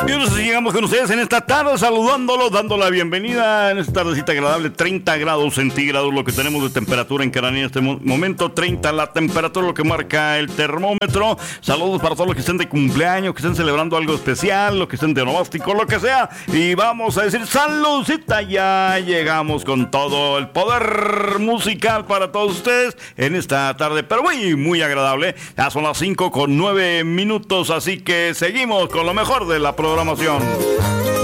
Llegamos con ustedes en esta tarde, saludándolos, dando la bienvenida en esta tardecita agradable. 30 grados centígrados lo que tenemos de temperatura en Cananea en este momento. 30 la temperatura, lo que marca el termómetro. Saludos para todos los que estén de cumpleaños, que estén celebrando algo especial, los que estén de novástico, lo que sea. Y vamos a decir saludcita, ya llegamos con todo el poder musical para todos ustedes en esta tarde, pero muy agradable. Ya son las 5:09, así que seguimos con lo mejor de la programación.